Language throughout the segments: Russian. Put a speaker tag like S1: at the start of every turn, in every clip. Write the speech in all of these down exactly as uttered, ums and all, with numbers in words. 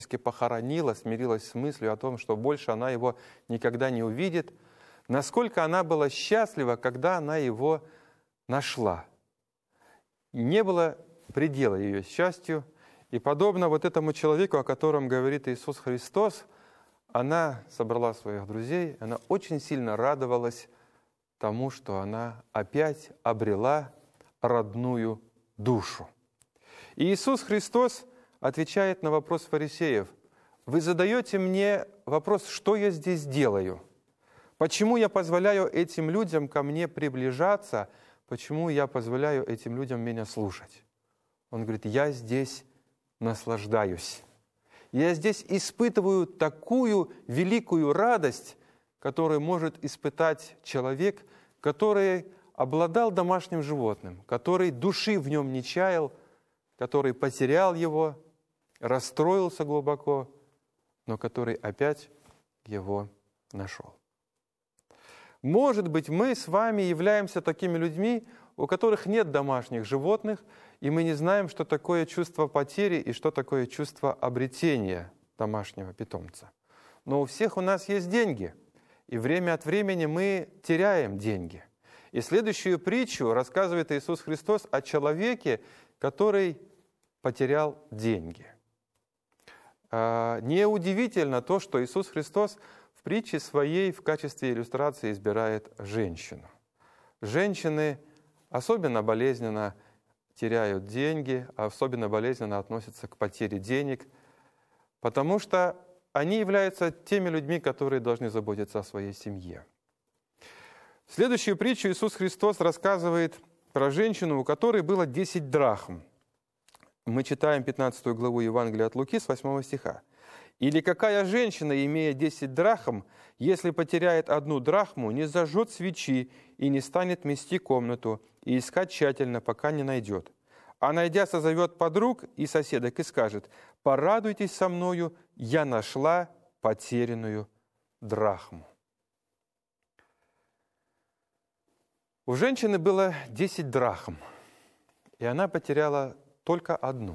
S1: похоронила, смирилась с мыслью о том, что больше она его никогда не увидит, насколько она была счастлива, когда она его нашла. Не было предела ее счастью, и подобно вот этому человеку, о котором говорит Иисус Христос, она собрала своих друзей, она очень сильно радовалась тому, что она опять обрела родную душу. И Иисус Христос отвечает на вопрос фарисеев: «Вы задаете мне вопрос, что я здесь делаю? Почему я позволяю этим людям ко мне приближаться? Почему я позволяю этим людям меня слушать?» Он говорит: «Я здесь наслаждаюсь. Я здесь испытываю такую великую радость, которую может испытать человек, который обладал домашним животным, который души в нем не чаял, который потерял его, расстроился глубоко, но который опять его нашел». Может быть, мы с вами являемся такими людьми, у которых нет домашних животных, и мы не знаем, что такое чувство потери и что такое чувство обретения домашнего питомца. Но у всех у нас есть деньги, и время от времени мы теряем деньги. И следующую притчу рассказывает Иисус Христос о человеке, который потерял деньги. Неудивительно то, что Иисус Христос в притче своей в качестве иллюстрации избирает женщину. Женщины особенно болезненно теряют деньги, особенно болезненно относятся к потере денег, потому что они являются теми людьми, которые должны заботиться о своей семье. В следующую притчу Иисус Христос рассказывает про женщину, у которой было десять драхм. Мы читаем пятнадцатую главу Евангелия от Луки с восьмого стиха. «Или какая женщина, имея десять драхм, если потеряет одну драхму, не зажжет свечи и не станет мести комнату и искать тщательно, пока не найдет? А найдя, созовет подруг и соседок и скажет: порадуйтесь со мною, я нашла потерянную драхму». У женщины было десять драхм, и она потеряла только одну.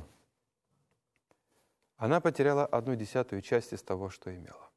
S1: Она потеряла одну десятую часть из того, что имела.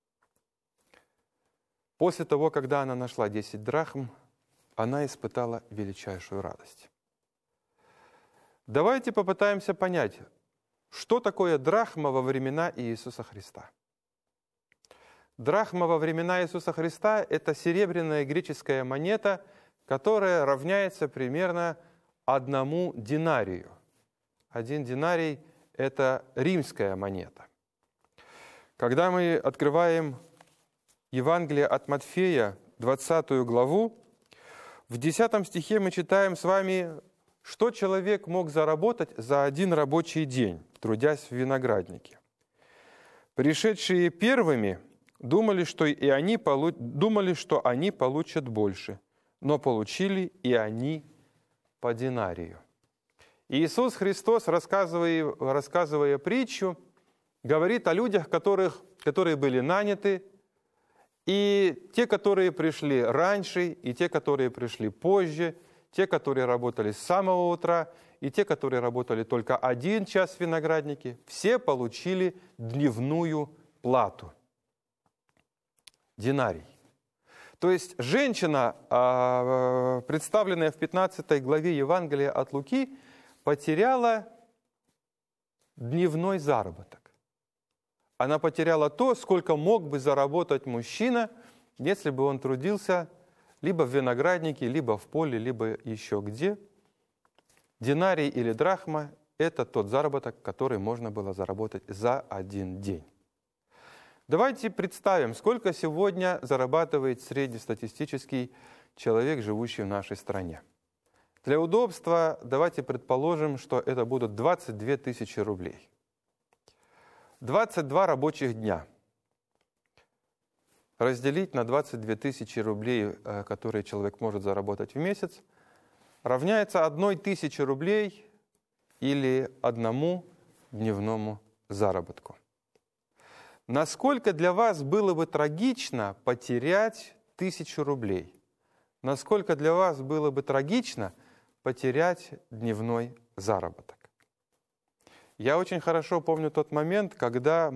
S1: После того, когда она нашла десять драхм, она испытала величайшую радость. Давайте попытаемся понять, что такое драхма во времена Иисуса Христа. Драхма во времена Иисуса Христа – это серебряная греческая монета, которая равняется примерно одному динарию. Один динарий – это римская монета. Когда мы открываем Евангелие от Матфея, двадцатую главу, в десятом стихе мы читаем с вами, что человек мог заработать за один рабочий день, трудясь в винограднике. «Пришедшие первыми думали, что, и они полу... думали, что они получат больше, но получили и они по динарию». Иисус Христос, рассказывая, рассказывая притчу, говорит о людях, которых, которые были наняты, и те, которые пришли раньше, и те, которые пришли позже, те, которые работали с самого утра, и те, которые работали только один час в винограднике, все получили дневную плату. Динарий. То есть женщина, представленная в пятнадцатой главе Евангелия от Луки, потеряла дневной заработок. Она потеряла то, сколько мог бы заработать мужчина, если бы он трудился либо в винограднике, либо в поле, либо еще где. Динарий или драхма – это тот заработок, который можно было заработать за один день. Давайте представим, сколько сегодня зарабатывает среднестатистический человек, живущий в нашей стране. Для удобства давайте предположим, что это будут двадцать две тысячи рублей. двадцать два рабочих дня разделить на двадцать две тысячи рублей, которые человек может заработать в месяц, равняется одной тысяче рублей или одному дневному заработку. Насколько для вас было бы трагично потерять тысячу рублей? Насколько для вас было бы трагично потерять дневной заработок? Я очень хорошо помню тот момент, когда